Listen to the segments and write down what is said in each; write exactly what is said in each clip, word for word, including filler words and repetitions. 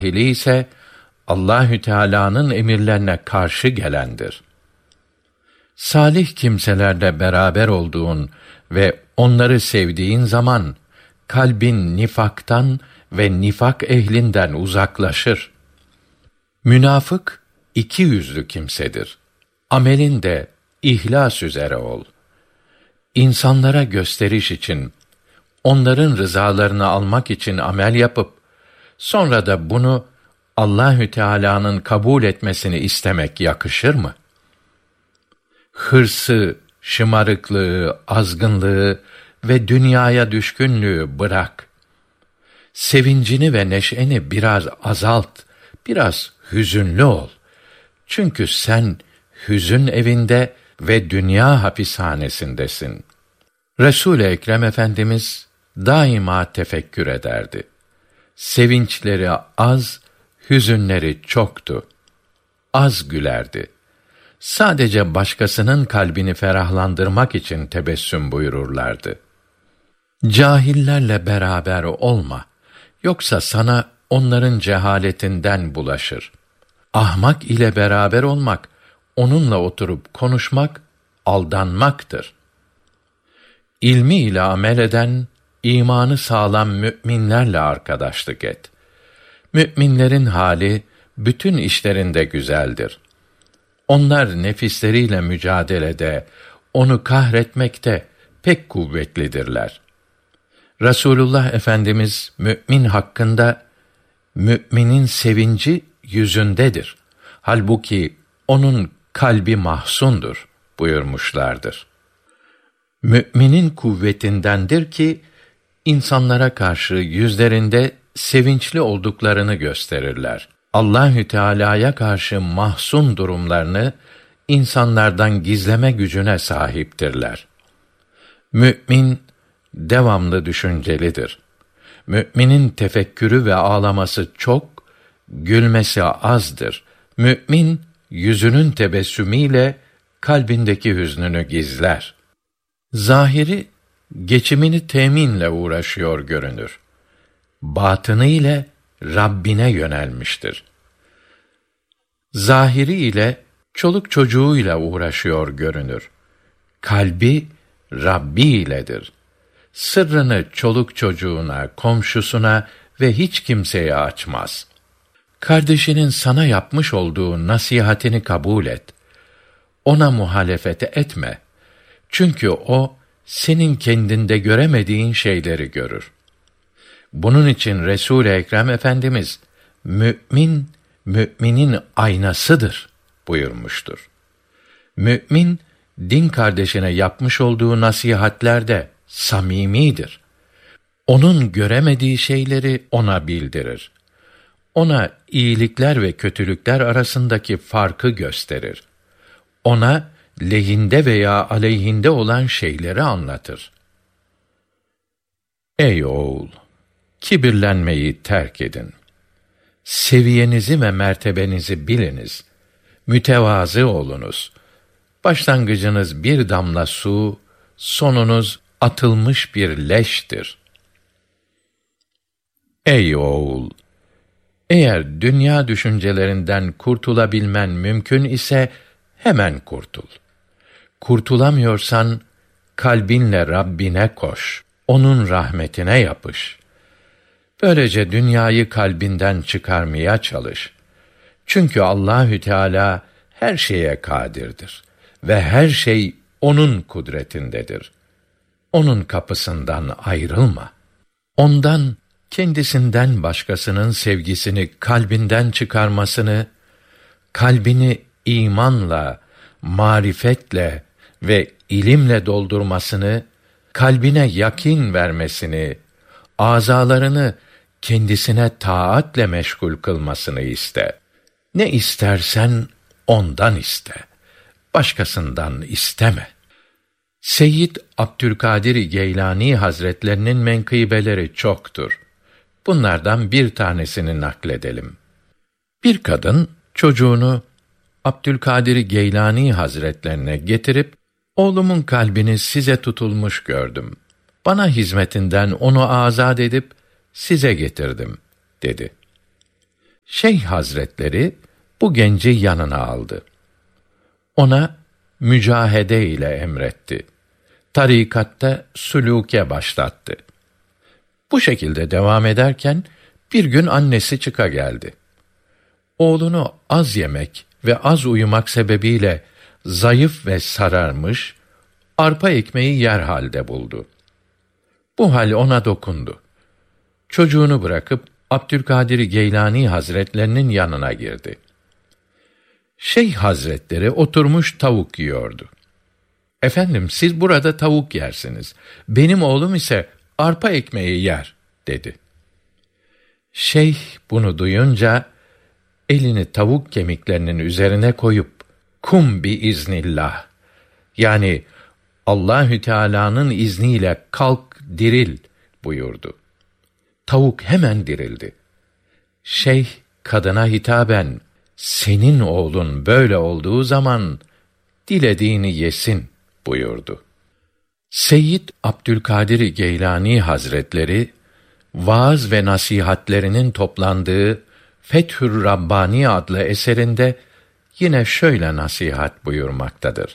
cahili ise Allahü Teala'nın emirlerine karşı gelendir. Salih kimselerle beraber olduğun ve onları sevdiğin zaman kalbin nifaktan ve nifak ehlinden uzaklaşır. Münafık iki yüzlü kimsedir. Amelinde ihlas üzere ol. İnsanlara gösteriş için, onların rızalarını almak için amel yapıp, sonra da bunu Allahü Teala'nın kabul etmesini istemek yakışır mı? Hırsı, şımarıklığı, azgınlığı ve dünyaya düşkünlüğü bırak. Sevincini ve neşeni biraz azalt, biraz hüzünlü ol. Çünkü sen hüzün evinde ve dünya hapishanesindesin. Resul-i Ekrem Efendimiz daima tefekkür ederdi. Sevinçleri az, hüzünleri çoktu. Az gülerdi. Sadece başkasının kalbini ferahlandırmak için tebessüm buyururlardı. Cahillerle beraber olma, yoksa sana onların cehaletinden bulaşır. Ahmak ile beraber olmak, onunla oturup konuşmak, aldanmaktır. İlmi ile amel eden, imanı sağlam mü'minlerle arkadaşlık et. Mü'minlerin hali, bütün işlerinde güzeldir. Onlar nefisleriyle mücadelede, onu kahretmekte pek kuvvetlidirler. Resulullah Efendimiz mü'min hakkında, mü'minin sevinci yüzündedir. Halbuki onun kalbi mahzundur buyurmuşlardır. Mü'minin kuvvetindendir ki, insanlara karşı yüzlerinde sevinçli olduklarını gösterirler. Allahü Teala'ya karşı mahzun durumlarını insanlardan gizleme gücüne sahiptirler. Mü'min devamlı düşüncelidir. Mü'minin tefekkürü ve ağlaması çok, gülmesi azdır. Mü'min yüzünün tebessümüyle kalbindeki hüznünü gizler. Zahiri geçimini teminle uğraşıyor görünür. Batını ile Rabbine yönelmiştir. Zahiri ile çoluk çocuğuyla uğraşıyor görünür. Kalbi Rabbi iledir. Sırrını çoluk çocuğuna, komşusuna ve hiç kimseye açmaz. Kardeşinin sana yapmış olduğu nasihatini kabul et. Ona muhalefet etme. Çünkü o, senin kendinde göremediğin şeyleri görür. Bunun için Resul-i Ekrem Efendimiz, mü'min, mü'minin aynasıdır buyurmuştur. Mü'min, din kardeşine yapmış olduğu nasihatlerde samimidir. Onun göremediği şeyleri ona bildirir. Ona iyilikler ve kötülükler arasındaki farkı gösterir. Ona lehinde veya aleyhinde olan şeyleri anlatır. Ey oğul! Kibirlenmeyi terk edin. Seviyenizi ve mertebenizi biliniz. Mütevazı olunuz. Başlangıcınız bir damla su, sonunuz atılmış bir leştir. Ey oğul! Eğer dünya düşüncelerinden kurtulabilmen mümkün ise hemen kurtul. Kurtulamıyorsan kalbinle Rabbine koş. Onun rahmetine yapış. Böylece dünyayı kalbinden çıkarmaya çalış. Çünkü Allahü Teala her şeye kadirdir ve her şey onun kudretindedir. Onun kapısından ayrılma. Ondan, kendisinden başkasının sevgisini kalbinden çıkarmasını, kalbini imanla, marifetle ve ilimle doldurmasını, kalbine yakin vermesini, azalarını kendisine taatle meşgul kılmasını iste. Ne istersen ondan iste. Başkasından isteme. Seyyid Abdülkadir Geylani Hazretlerinin menkıbeleri çoktur. Bunlardan bir tanesini nakledelim. Bir kadın çocuğunu Abdülkadir Geylani Hazretlerine getirip, oğlumun kalbini size tutulmuş gördüm. Bana hizmetinden onu azad edip size getirdim, dedi. Şeyh Hazretleri bu genci yanına aldı. Ona mücahede ile emretti. Tarikatta sülûke başlattı. Bu şekilde devam ederken bir gün annesi çıka geldi. Oğlunu az yemek ve az uyumak sebebiyle zayıf ve sararmış, arpa ekmeği yer halde buldu. Bu hal ona dokundu. Çocuğunu bırakıp Abdülkadir Geylani Hazretlerinin yanına girdi. Şeyh Hazretleri oturmuş tavuk yiyordu. "Efendim, siz burada tavuk yersiniz. Benim oğlum ise arpa ekmeği yer," dedi. Şeyh bunu duyunca elini tavuk kemiklerinin üzerine koyup "Kum bi iznillah," yani Allahü Teala'nın izniyle kalk, diril buyurdu. Tavuk hemen dirildi. Şeyh kadına hitaben, "Senin oğlun böyle olduğu zaman dilediğini yesin," buyurdu. Seyyid Abdülkadir Geylani Hazretleri vaaz ve nasihatlerinin toplandığı Fethür Rabbani adlı eserinde yine şöyle nasihat buyurmaktadır.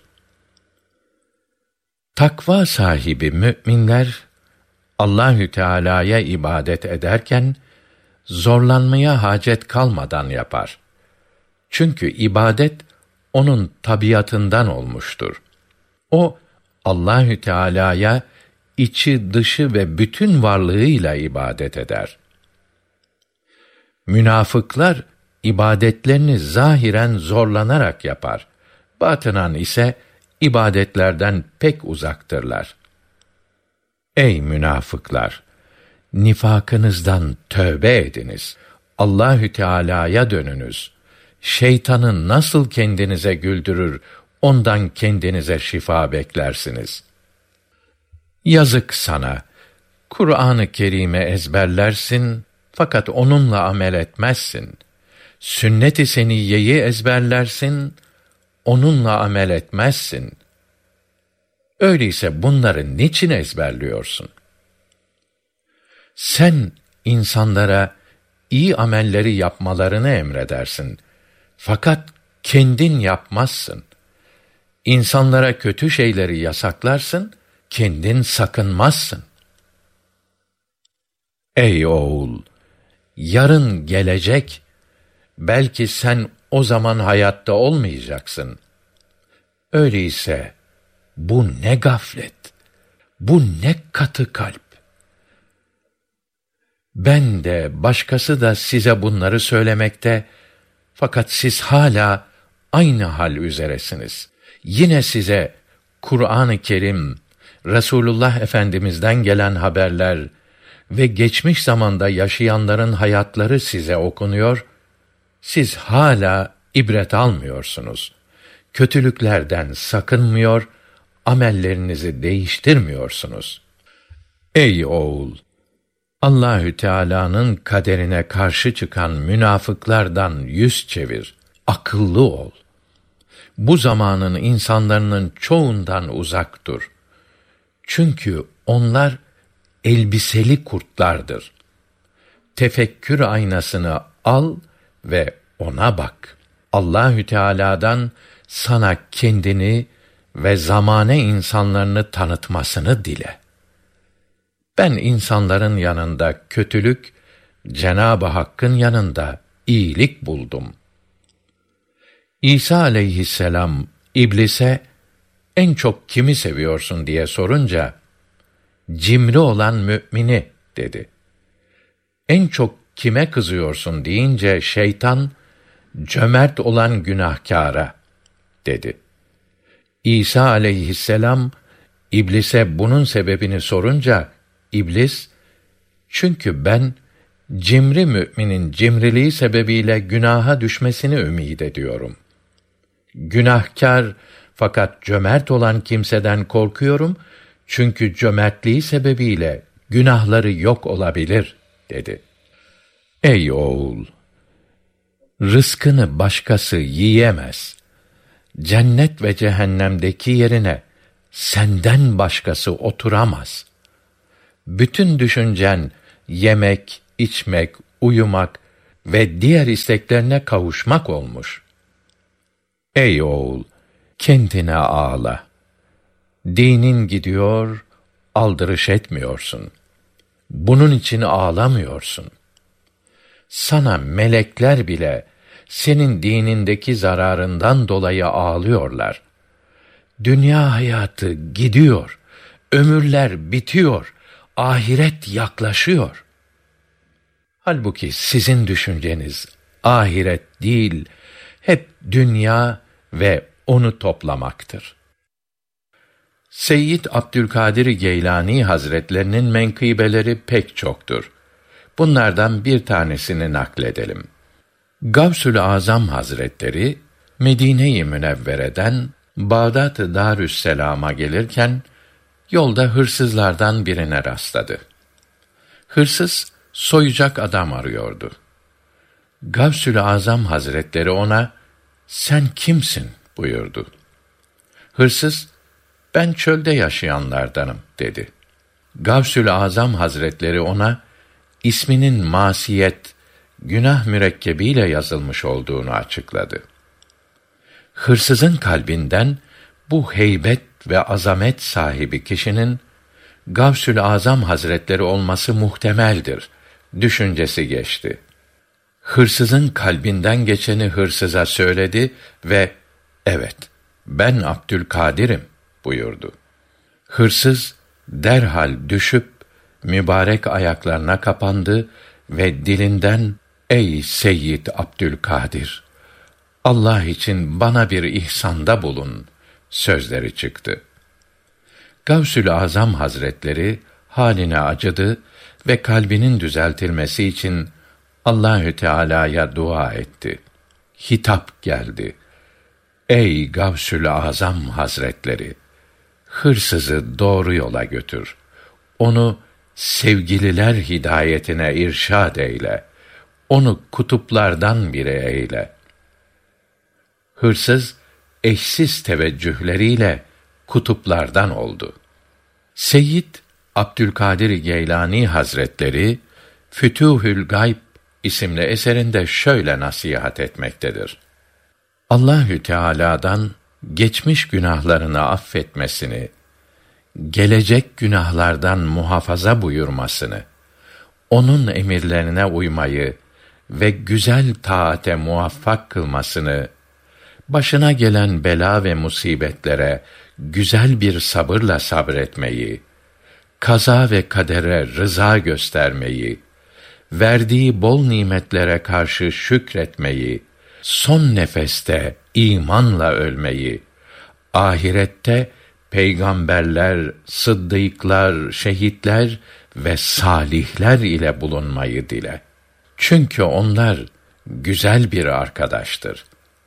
Takva sahibi müminler Allahü Teala'ya ibadet ederken zorlanmaya hacet kalmadan yapar. Çünkü ibadet onun tabiatından olmuştur. O Allahü Teala'ya içi dışı ve bütün varlığıyla ibadet eder. Münafıklar ibadetlerini zahiren zorlanarak yapar. Batınan ise ibadetlerden pek uzaktırlar. Ey münafıklar! Nifakınızdan tövbe ediniz. Allahü Teala'ya dönünüz. Şeytanı nasıl kendinize güldürür, ondan kendinize şifa beklersiniz. Yazık sana! Kur'an-ı Kerim'i ezberlersin, fakat onunla amel etmezsin. Sünnet-i seniyyeyi ezberlersin, onunla amel etmezsin. Öyleyse bunları niçin ezberliyorsun? Sen insanlara iyi amelleri yapmalarını emredersin. Fakat kendin yapmazsın. İnsanlara kötü şeyleri yasaklarsın, kendin sakınmazsın. Ey oğul! Yarın gelecek, belki sen o zaman hayatta olmayacaksın. Öyleyse bu ne gaflet, bu ne katı kalp. Ben de başkası da size bunları söylemekte, fakat siz hala aynı hal üzeresiniz. Yine size Kur'an-ı Kerim, Resulullah Efendimiz'den gelen haberler ve geçmiş zamanda yaşayanların hayatları size okunuyor, siz hala ibret almıyorsunuz. Kötülüklerden sakınmıyor, amellerinizi değiştirmiyorsunuz. Ey oğul! Allahü Teala'nın kaderine karşı çıkan münafıklardan yüz çevir, akıllı ol. Bu zamanın insanların çoğundan uzak dur. Çünkü onlar elbiseli kurtlardır. Tefekkür aynasını al ve ona bak. Allahü Teala'dan sana kendini ve zamane insanlarını tanıtmasını dile. Ben insanların yanında kötülük, Cenab-ı Hakk'ın yanında iyilik buldum. İsa aleyhisselam İblise en çok kimi seviyorsun diye sorunca cimri olan mümini dedi. En çok kime kızıyorsun deyince şeytan cömert olan günahkâra dedi. İsa aleyhisselam İblise bunun sebebini sorunca İblis, çünkü ben cimri müminin cimriliği sebebiyle günaha düşmesini ümid ediyorum. Günahkar fakat cömert olan kimseden korkuyorum, çünkü cömertliği sebebiyle günahları yok olabilir, dedi. Ey oğul! Rızkını başkası yiyemez. Cennet ve cehennemdeki yerine senden başkası oturamaz. Bütün düşüncen yemek, içmek, uyumak, ve diğer isteklerine kavuşmak olmuş. Ey oğul, kendine ağla. Dinin gidiyor, aldırış etmiyorsun. Bunun için ağlamıyorsun. Sana melekler bile senin dinindeki zararından dolayı ağlıyorlar. Dünya hayatı gidiyor, ömürler bitiyor, ahiret yaklaşıyor. Halbuki sizin düşünceniz ahiret değil, hep dünya ve onu toplamaktır. Seyyid Abdülkadir Geylani Hazretlerinin menkıbeleri pek çoktur. Bunlardan bir tanesini nakledelim. Gavsül Azam Hazretleri Medine-i Münevvere'den Bağdat-ı Darüsselam'a gelirken yolda hırsızlardan birine rastladı. Hırsız soyacak adam arıyordu. Gavsül Azam Hazretleri ona "Sen kimsin?" buyurdu. Hırsız "Ben çölde yaşayanlardanım." dedi. Gavsül Azam Hazretleri ona isminin masiyet, günah mürekkebiyle yazılmış olduğunu açıkladı. Hırsızın kalbinden bu heybet ve azamet sahibi kişinin Gavsül Azam Hazretleri olması muhtemeldir düşüncesi geçti. Hırsızın kalbinden geçeni hırsıza söyledi ve "Evet, ben Abdülkadir'im." buyurdu. Hırsız derhal düşüp mübarek ayaklarına kapandı ve dilinden "Ey Seyyid Abdülkadir, Allah için bana bir ihsanda bulun" sözleri çıktı. Gavsül Azam Hazretleri haline acıdı ve kalbinin düzeltilmesi için Allahü Teala'ya dua etti. Hitap geldi. Ey Gavsül Azam Hazretleri, hırsızı doğru yola götür. Onu sevgililer hidayetine irşad eyle. Onu kutuplardan biri eyle. Hırsız eşsiz teveccühleriyle kutuplardan oldu. Seyyid Abdülkadir Geylani Hazretleri Fütûhül Gayb isimli eserinde şöyle nasihat etmektedir. Allahü Teala'dan geçmiş günahlarını affetmesini, gelecek günahlardan muhafaza buyurmasını, onun emirlerine uymayı ve güzel taate muvaffak kılmasını, başına gelen bela ve musibetlere güzel bir sabırla sabretmeyi, kaza ve kadere rıza göstermeyi, verdiği bol nimetlere karşı şükretmeyi, son nefeste imanla ölmeyi, ahirette peygamberler, sıddıklar, şehitler ve salihler ile bulunmayı dile. Çünkü onlar güzel bir arkadaştır.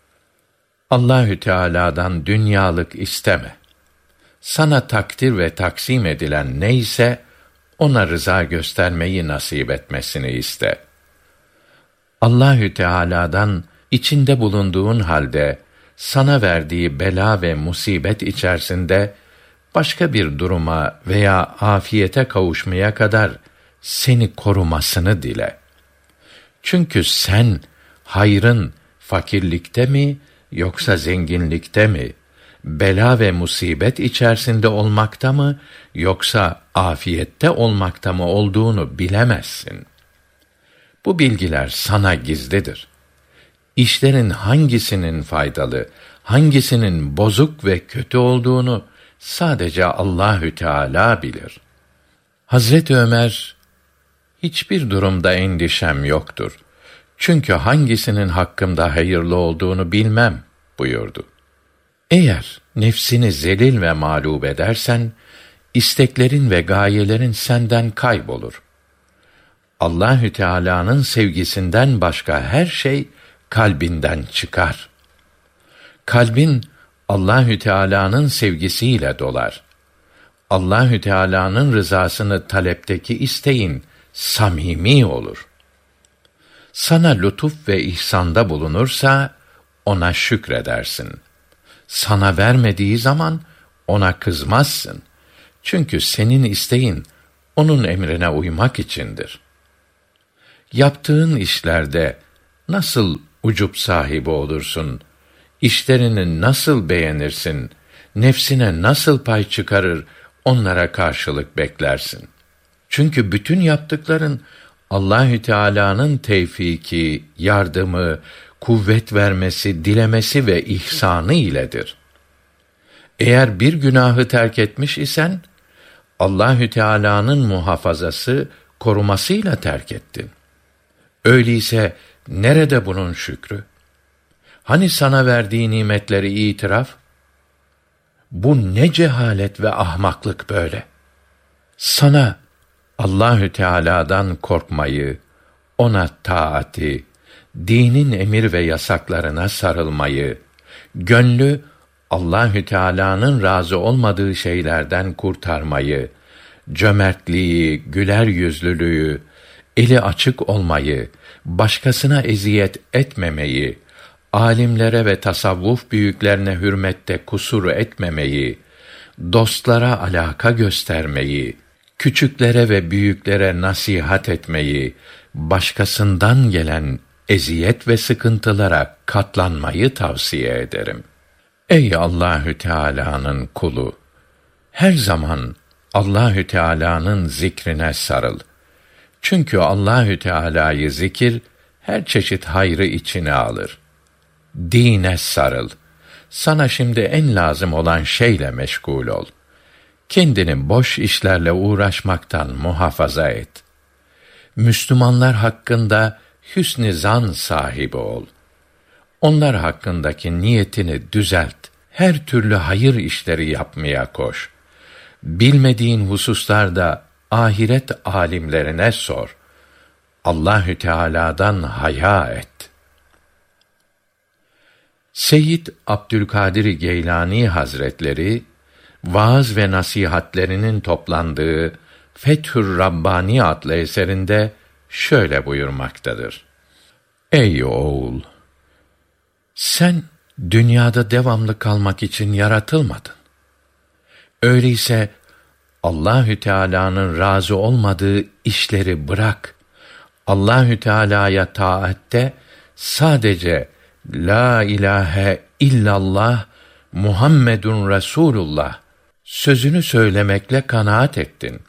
Allahü Teala'dan dünyalık isteme. Sana takdir ve taksim edilen neyse ona rıza göstermeyi nasip etmesini iste. Allahü Teala'dan içinde bulunduğun halde sana verdiği bela ve musibet içerisinde başka bir duruma veya afiyete kavuşmaya kadar seni korumasını dile. Çünkü sen hayrın fakirlikte mi yoksa zenginlikte mi, bela ve musibet içerisinde olmakta mı yoksa afiyette olmakta mı olduğunu bilemezsin. Bu bilgiler sana gizlidir. İşlerin hangisinin faydalı, hangisinin bozuk ve kötü olduğunu sadece Allahü Teala bilir. Hazreti Ömer, hiçbir durumda endişem yoktur. Çünkü hangisinin hakkımda hayırlı olduğunu bilmem buyurdu. Eğer nefsini zelil ve mağlup edersen, isteklerin ve gayelerin senden kaybolur. Allahü Teala'nın sevgisinden başka her şey kalbinden çıkar. Kalbin Allahü Teala'nın sevgisiyle dolar. Allahü Teala'nın rızasını talepteki isteğin samimi olur. Sana lütuf ve ihsanda bulunursa ona şükredersin. Sana vermediği zaman ona kızmazsın. Çünkü senin isteğin onun emrine uymak içindir. Yaptığın işlerde nasıl ucup sahibi olursun? İşlerini nasıl beğenirsin? Nefsine nasıl pay çıkarır, onlara karşılık beklersin? Çünkü bütün yaptıkların Allahü Teala'nın tevfiki, yardımı, kuvvet vermesi, dilemesi ve ihsanı iledir. Eğer bir günahı terk etmiş isen Allahü Teala'nın muhafazası, korumasıyla terk ettin. Öyleyse nerede bunun şükrü? Hani sana verdiği nimetleri itiraf? Bu ne cehalet ve ahmaklık böyle? Sana Allahü Teala'dan korkmayı, ona taati, dinin emir ve yasaklarına sarılmayı, gönlü Allahü Teala'nın razı olmadığı şeylerden kurtarmayı, cömertliği, güler yüzlülüğü, eli açık olmayı, başkasına eziyet etmemeyi, alimlere ve tasavvuf büyüklerine hürmette kusur etmemeyi, dostlara alaka göstermeyi, küçüklere ve büyüklere nasihat etmeyi, başkasından gelen eziyet ve sıkıntılara katlanmayı tavsiye ederim. Ey Allahü Teala'nın kulu, her zaman Allahü Teala'nın zikrine sarıl. Çünkü Allahü Teala'yı zikir her çeşit hayrı içine alır. Dine sarıl. Sana şimdi en lazım olan şeyle meşgul ol. Kendini boş işlerle uğraşmaktan muhafaza et. Müslümanlar hakkında hüsn-i zan sahibi ol. Onlar hakkındaki niyetini düzelt. Her türlü hayır işleri yapmaya koş. Bilmediğin hususlarda ahiret alimlerine sor. Allahü Teala'dan haya et. Seyyid Abdülkadir Geylani Hazretleri vaaz ve nasihatlerinin toplandığı Fethür Rabbani adlı eserinde şöyle buyurmaktadır. Ey oğul! Sen dünyada devamlı kalmak için yaratılmadın. Öyleyse Allahü Teala'nın razı olmadığı işleri bırak. Allahü Teala'ya taatte sadece La ilahe illallah Muhammedun Resulullah sözünü söylemekle kanaat ettin.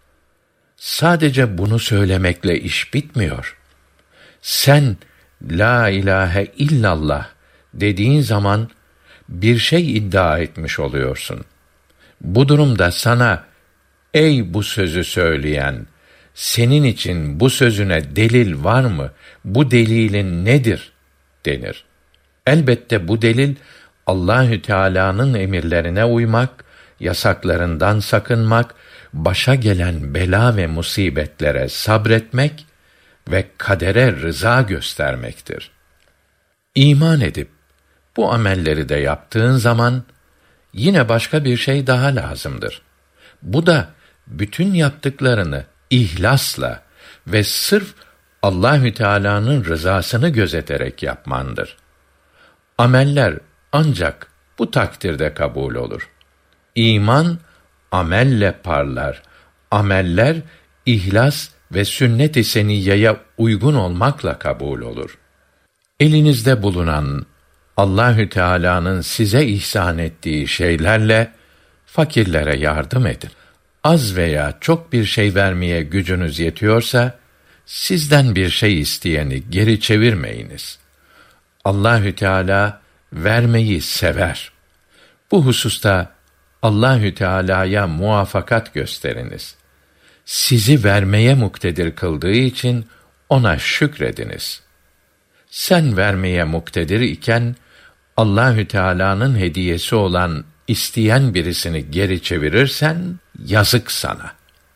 Sadece bunu söylemekle iş bitmiyor. Sen La ilahe illallah dediğin zaman bir şey iddia etmiş oluyorsun. Bu durumda sana ey bu sözü söyleyen, senin için bu sözüne delil var mı? Bu delilin nedir? denir. Elbette bu delil Allahü Teala'nın emirlerine uymak, yasaklarından sakınmak, başa gelen bela ve musibetlere sabretmek ve kadere rıza göstermektir. İman edip bu amelleri de yaptığın zaman yine başka bir şey daha lazımdır. Bu da bütün yaptıklarını ihlasla ve sırf Allahü Teala'nın rızasını gözeterek yapmandır. Ameller ancak bu takdirde kabul olur. İman amelle parlar. Ameller ihlas ve sünnet-i seniyyeye uygun olmakla kabul olur. Elinizde bulunan Allahü Teala'nın size ihsan ettiği şeylerle fakirlere yardım edin. Az veya çok bir şey vermeye gücünüz yetiyorsa sizden bir şey isteyeni geri çevirmeyiniz. Allahü Teala vermeyi sever. Bu hususta Allahü Teala'ya muvafakat gösteriniz. Sizi vermeye muktedir kıldığı için ona şükrediniz. Sen vermeye muktedir iken Allahü Teala'nın hediyesi olan isteyen birisini geri çevirirsen yazık sana.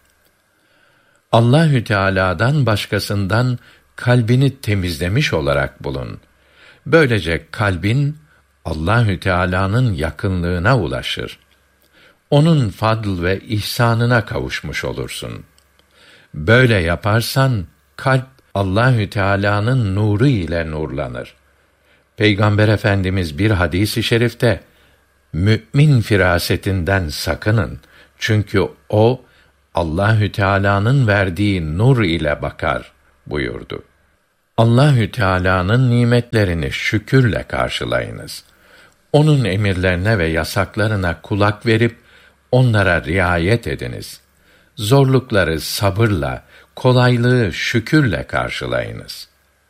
Allahü Teala'dan başkasından kalbini temizlemiş olarak bulun. Böylece kalbin Allahü Teala'nın yakınlığına ulaşır. Onun fadl ve ihsanına kavuşmuş olursun. Böyle yaparsan kalp Allahü Teala'nın nuru ile nurlanır. Peygamber Efendimiz bir hadis-i şerifte mümin firasetinden sakının. Çünkü o Allahü Teala'nın verdiği nur ile bakar buyurdu. Allahü Teala'nın nimetlerini şükürle karşılayınız. Onun emirlerine ve yasaklarına kulak verip onlara riayet ediniz. Zorlukları sabırla, kolaylığı şükürle karşılayınız.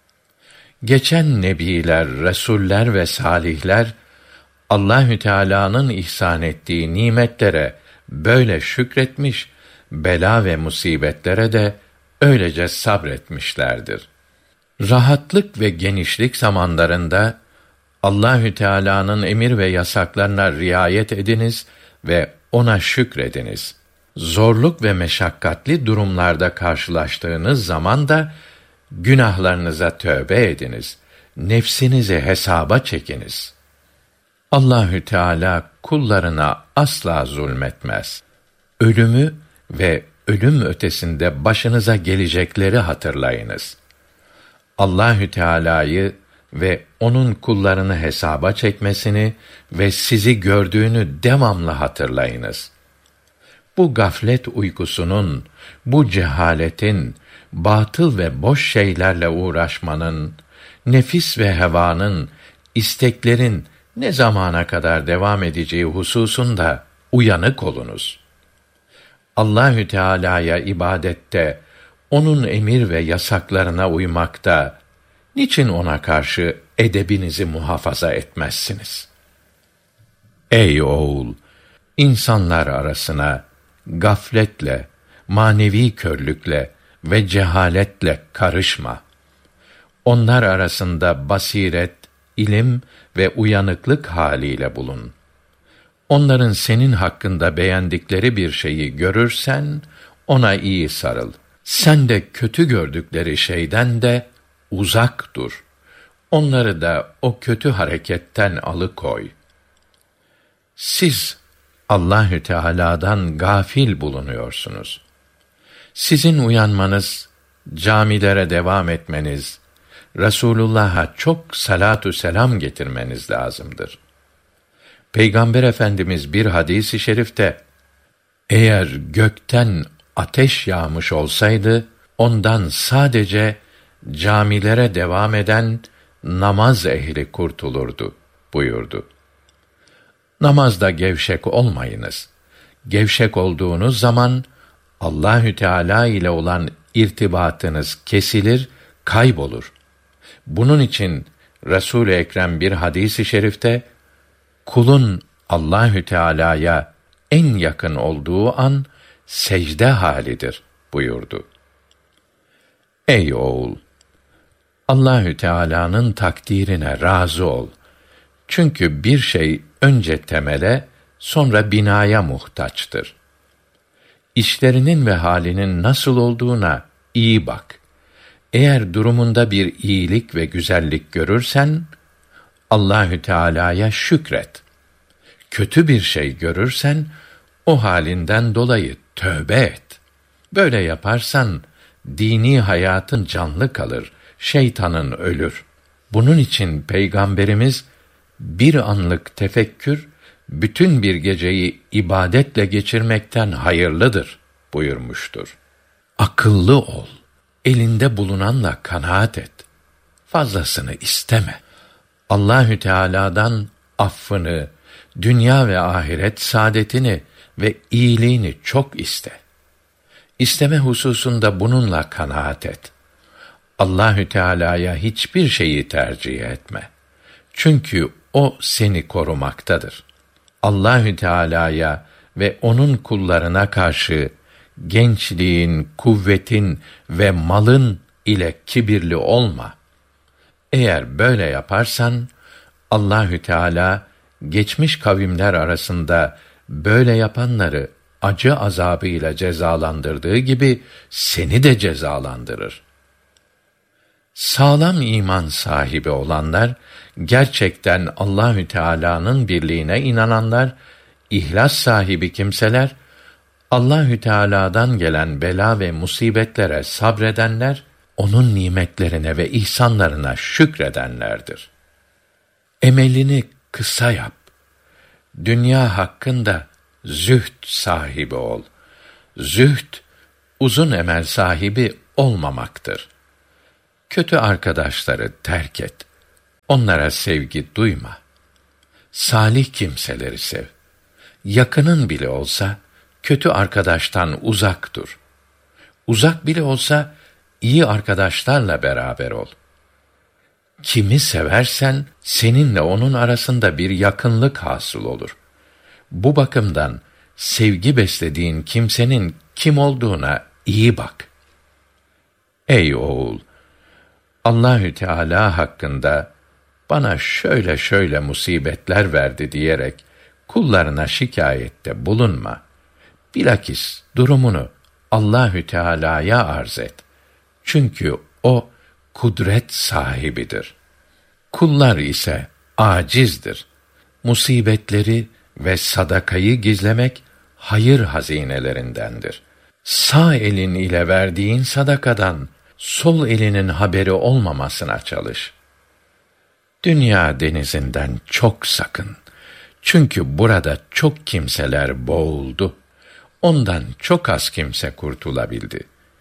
Geçen nebiler, resuller ve salihler Allahü Teala'nın ihsan ettiği nimetlere böyle şükretmiş, bela ve musibetlere de öylece sabretmişlerdir. Rahatlık ve genişlik zamanlarında Allahü Teala'nın emir ve yasaklarına riayet ediniz ve ona şükrediniz. Zorluk ve meşakkatli durumlarda karşılaştığınız zaman da günahlarınıza tövbe ediniz. Nefsinizi hesaba çekiniz. Allahü Teala kullarına asla zulmetmez. Ölümü ve ölüm ötesinde başınıza gelecekleri hatırlayınız. Allahü Teala'yı ve onun kullarını hesaba çekmesini ve sizi gördüğünü devamlı hatırlayınız. Bu gaflet uykusunun, bu cehaletin, batıl ve boş şeylerle uğraşmanın, nefis ve hevanın, isteklerin ne zamana kadar devam edeceği hususunda uyanık olunuz. Allahü Teala'ya ibadette, onun emir ve yasaklarına uymakta, niçin ona karşı edebinizi muhafaza etmezsiniz? Ey oğul! İnsanlar arasına gafletle, manevi körlükle ve cehaletle karışma. Onlar arasında basiret, ilim ve uyanıklık haliyle bulun. Onların senin hakkında beğendikleri bir şeyi görürsen, ona iyi sarıl. Sen de kötü gördükleri şeyden de uzak dur. Onları da o kötü hareketten alıkoy. Siz Allahü Teala'dan gafil bulunuyorsunuz. Sizin uyanmanız, camilere devam etmeniz, Resulullah'a çok salatu selam getirmeniz lazımdır. Peygamber Efendimiz bir hadis-i şerifte, eğer gökten ateş yağmış olsaydı, ondan sadece camilere devam eden namaz ehli kurtulurdu buyurdu. Namazda gevşek olmayınız. Gevşek olduğunuz zaman Allahü Teala ile olan irtibatınız kesilir, kaybolur. Bunun için Resul-i Ekrem bir hadis-i şerifte kulun Allahü Teala'ya en yakın olduğu an secde halidir buyurdu. Ey oğul! Allahü Teala'nın takdirine razı ol. Çünkü bir şey önce temele, sonra binaya muhtaçtır. İşlerinin ve halinin nasıl olduğuna iyi bak. Eğer durumunda bir iyilik ve güzellik görürsen, Allahü Teala'ya şükret. Kötü bir şey görürsen, o halinden dolayı tövbe et. Böyle yaparsan, dini hayatın canlı kalır, şeytanın ölür. Bunun için Peygamberimiz, bir anlık tefekkür, bütün bir geceyi ibadetle geçirmekten hayırlıdır buyurmuştur. Akıllı ol, elinde bulunanla kanaat et. Fazlasını isteme. Allahü Teala'dan affını, dünya ve ahiret saadetini ve iyiliğini çok iste. İsteme hususunda bununla kanaat et. Allahü Teala'ya hiçbir şeyi tercih etme. Çünkü o seni korumaktadır. Allahü Teala'ya ve onun kullarına karşı gençliğin, kuvvetin ve malın ile kibirli olma. Eğer böyle yaparsan Allahü Teala geçmiş kavimler arasında böyle yapanları acı azabıyla cezalandırdığı gibi seni de cezalandırır. Sağlam iman sahibi olanlar, gerçekten Allahü Teala'nın birliğine inananlar, ihlas sahibi kimseler, Allahü Teala'dan gelen bela ve musibetlere sabredenler, onun nimetlerine ve ihsanlarına şükredenlerdir. Emelini kısa yap. Dünya hakkında zühd sahibi ol. Zühd, uzun emel sahibi olmamaktır. Kötü arkadaşları terk et. Onlara sevgi duyma. Salih kimseleri sev. Yakının bile olsa kötü arkadaştan uzak dur. Uzak bile olsa iyi arkadaşlarla beraber ol. Kimi seversen seninle onun arasında bir yakınlık hasıl olur. Bu bakımdan sevgi beslediğin kimsenin kim olduğuna iyi bak. Ey oğul, Allahü Teala hakkında bana şöyle şöyle musibetler verdi diyerek kullarına şikayette bulunma. Bilakis durumunu Allahü Teala'ya arz et. Çünkü o kudret sahibidir. Kullar ise acizdir. Musibetleri ve sadakayı gizlemek hayır hazinelerindendir. Sağ elin ile verdiğin sadakadan sol elinin haberi olmamasına çalış. Dünya denizinden çok sakın. Çünkü burada çok kimseler boğuldu. Ondan çok az kimse kurtulabildi.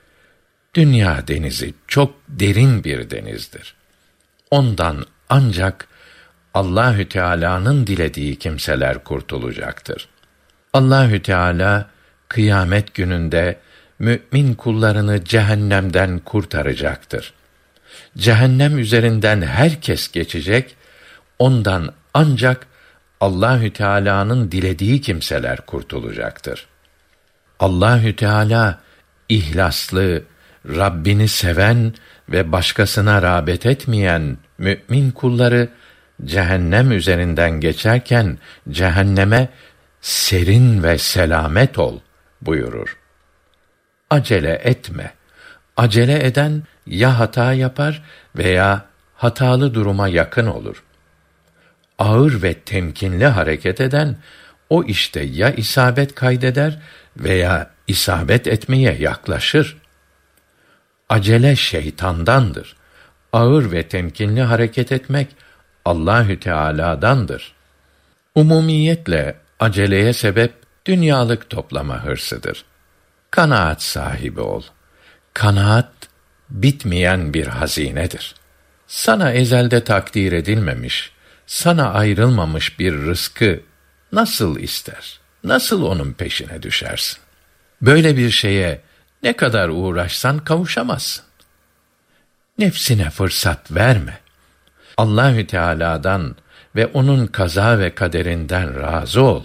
Dünya denizi çok derin bir denizdir. Ondan ancak Allahü Teala'nın dilediği kimseler kurtulacaktır. Allahü Teala kıyamet gününde mümin kullarını cehennemden kurtaracaktır. Cehennem üzerinden herkes geçecek, ondan ancak Allahü Teala'nın dilediği kimseler kurtulacaktır. Allahü Teala ihlaslı, Rabbini seven ve başkasına rağbet etmeyen mümin kulları cehennem üzerinden geçerken cehenneme serin ve selamet ol buyurur. Acele etme. Acele eden ya hata yapar veya hatalı duruma yakın olur. Ağır ve temkinli hareket eden o işte ya isabet kaydeder veya isabet etmeye yaklaşır. Acele şeytandandır. Ağır ve temkinli hareket etmek Allahü Teala'dandır. Umumiyetle aceleye sebep dünyalık toplama hırsıdır. Kanaat sahibi ol. Kanaat bitmeyen bir hazinedir. Sana ezelde takdir edilmemiş, sana ayrılmamış bir rızkı nasıl ister? Nasıl onun peşine düşersin? Böyle bir şeye ne kadar uğraşsan kavuşamazsın. Nefsine fırsat verme. Allahü Teala'dan ve onun kaza ve kaderinden razı ol.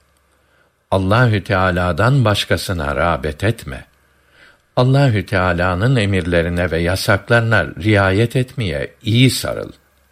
Allahü Teala'dan başkasına rağbet etme. Allahü Teala'nın emirlerine ve yasaklarına riayet etmeye iyi sarıl.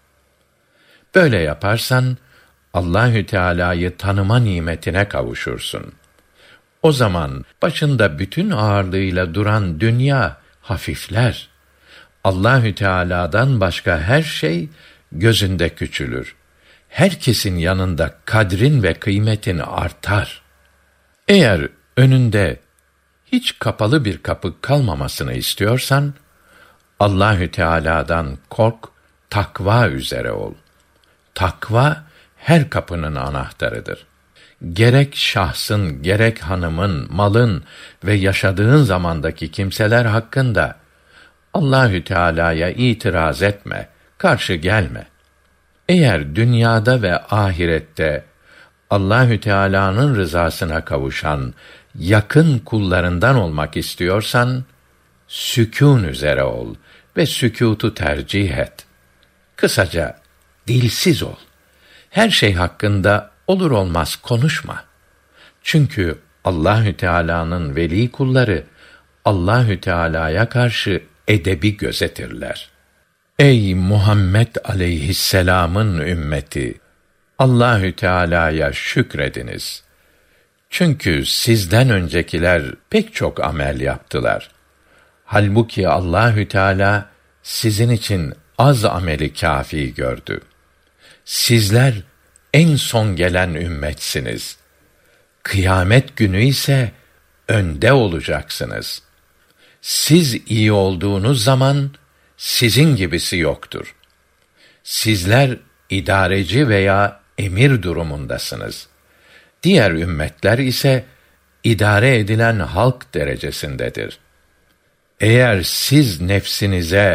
Böyle yaparsan Allahü Teala'yı tanıma nimetine kavuşursun. O zaman başında bütün ağırlığıyla duran dünya hafifler. Allahü Teala'dan başka her şey gözünde küçülür. Herkesin yanında kadrin ve kıymetin artar. Eğer önünde hiç kapalı bir kapı kalmamasını istiyorsan, Allahü Teala'dan kork, takva üzere ol. Takva her kapının anahtarıdır. Gerek şahsın, gerek hanımın, malın ve yaşadığın zamandaki kimseler hakkında Allahü Teala'ya itiraz etme, karşı gelme. Eğer dünyada ve ahirette Allahü Teala'nın rızasına kavuşan yakın kullarından olmak istiyorsan, sükûn üzere ol ve sükûtu tercih et. Kısaca dilsiz ol. Her şey hakkında olur olmaz konuşma. Çünkü Allahü Teala'nın veli kulları Allahü Teala'ya karşı edebi gözetirler. Ey Muhammed aleyhisselam'ın ümmeti, Allahü Teala'ya şükrediniz. Çünkü sizden öncekiler pek çok amel yaptılar. Halbuki Allahü Teala sizin için az ameli kâfi gördü. Sizler en son gelen ümmetsiniz. Kıyamet günü ise önde olacaksınız. Siz iyi olduğunuz zaman sizin gibisi yoktur. Sizler idareci veya emir durumundasınız. Diğer ümmetler ise idare edilen halk derecesindedir. Eğer siz nefsinize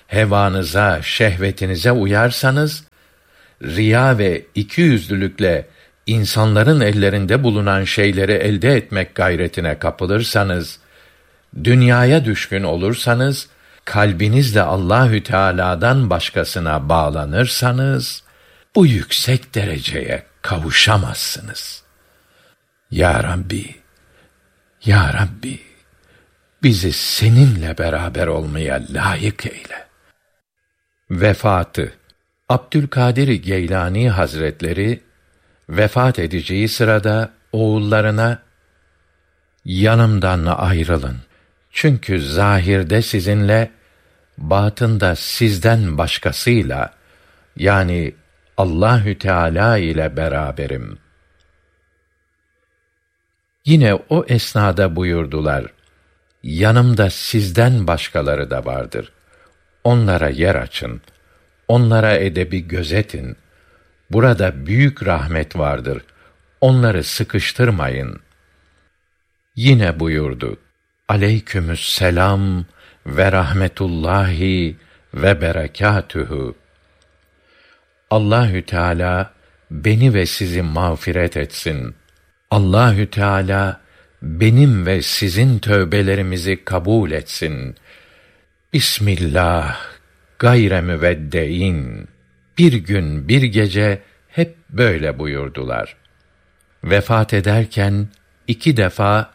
hevanıza, şehvetinize uyarsanız, riya ve ikiyüzlülükle insanların ellerinde bulunan şeyleri elde etmek gayretine kapılırsanız, dünyaya düşkün olursanız, kalbinizle Allahü Teala'dan başkasına bağlanırsanız, bu yüksek dereceye kavuşamazsınız. Ya Rabbi, Ya Rabbi, bizi seninle beraber olmaya layık eyle. Vefatı. Abdülkadir Geylani Hazretleri vefat edeceği sırada oğullarına, yanımdan ayrılın. Çünkü zahirde sizinle, batında sizden başkasıyla, yani Allahü Teala ile beraberim. Yine o esnada buyurdular, yanımda sizden başkaları da vardır. Onlara yer açın, onlara edebi gözetin. Burada büyük rahmet vardır, onları sıkıştırmayın. Yine buyurdu, Aleykümüsselam ve rahmetullahi ve berekatühü. Allahü Teala beni ve sizi mağfiret etsin. Allahü Teala benim ve sizin tövbelerimizi kabul etsin. Bismillah gayre müveddein. Bir gün bir gece hep böyle buyurdular. Vefat ederken iki defa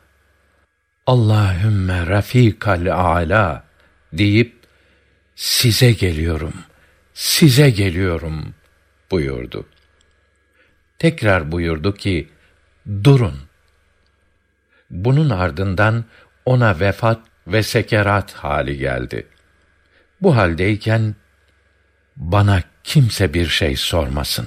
Allahümme rafikal âlâ deyip size geliyorum, size geliyorum buyurdu. Tekrar buyurdu ki, durun. Bunun ardından ona vefat ve sekerat hali geldi. Bu haldeyken, bana kimse bir şey sormasın.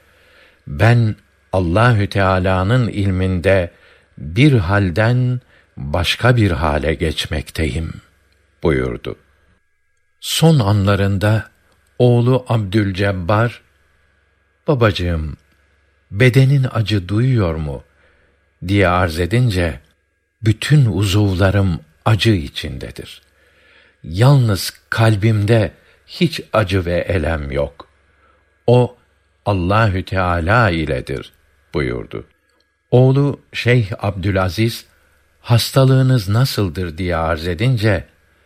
Ben Allahü Teala'nın ilminde bir halden başka bir hale geçmekteyim buyurdu. Son anlarında oğlu Abdülcebbar, babacığım, bedenin acı duyuyor mu diye arz edince, bütün uzuvlarım acı içindedir. Yalnız kalbimde hiç acı ve elem yok. O Allahü Teala iledir buyurdu. Oğlu Şeyh Abdülaziz, hastalığınız nasıldır diye arz edince,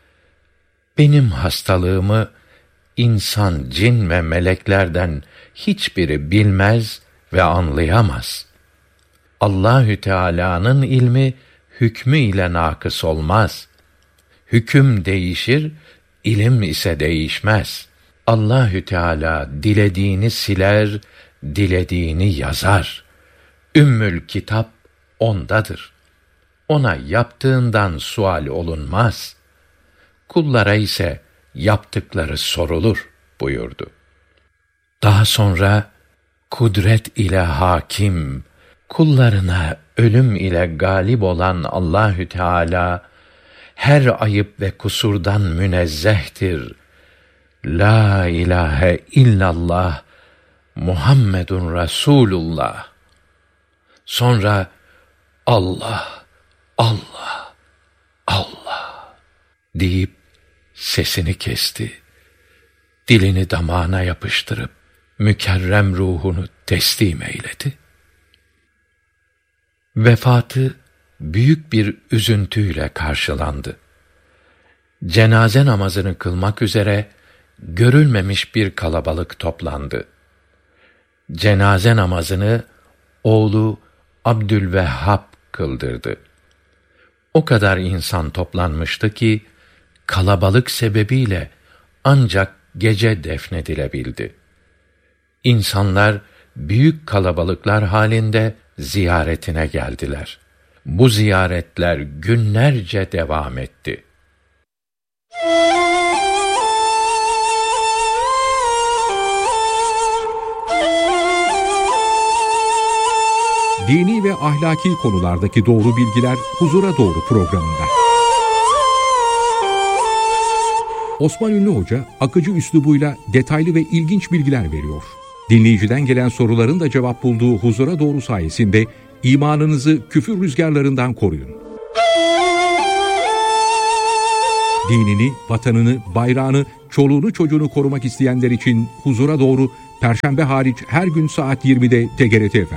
benim hastalığımı insan, cin ve meleklerden hiçbiri bilmez ve anlayamaz. Allahü Teala'nın ilmi hükmü ile nakıs olmaz. Hüküm değişir, ilim ise değişmez. Allahü Teala dilediğini siler, dilediğini yazar. Ümmül kitap ondadır. Ona yaptığından sual olunmaz. Kullara ise yaptıkları sorulur buyurdu. Daha sonra kudret ile hakim, kullarına ölüm ile galip olan Allahü Teala her ayıp ve kusurdan münezzehtir. La ilahe illallah Muhammedun Resulullah. Sonra Allah, Allah, Allah deyip sesini kesti. Dilini damağına yapıştırıp mükerrem ruhunu teslim eyledi. Vefatı büyük bir üzüntüyle karşılandı. Cenaze namazını kılmak üzere görülmemiş bir kalabalık toplandı. Cenaze namazını oğlu Abdülvehhab kıldırdı. O kadar insan toplanmıştı ki kalabalık sebebiyle ancak gece defnedilebildi. İnsanlar büyük kalabalıklar halinde ziyaretine geldiler. Bu ziyaretler günlerce devam etti. Dini ve ahlaki konulardaki doğru bilgiler Huzura Doğru programında. Osman Ünlü Hoca akıcı üslubuyla detaylı ve ilginç bilgiler veriyor. Dinleyiciden gelen soruların da cevap bulduğu Huzura Doğru sayesinde imanınızı küfür rüzgarlarından koruyun. Dinini, vatanını, bayrağını çoluğunu çocuğunu korumak isteyenler için huzura doğru Perşembe hariç her gün saat yirmide T G R T F M'de.